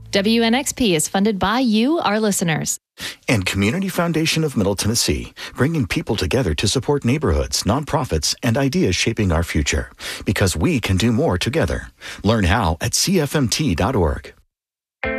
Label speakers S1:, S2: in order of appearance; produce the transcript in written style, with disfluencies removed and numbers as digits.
S1: WNXP is funded by you, our listeners.
S2: And Community Foundation of Middle Tennessee, bringing people together to support neighborhoods, nonprofits, and ideas shaping our future. Because we can do more together. Learn how at CFMT.org.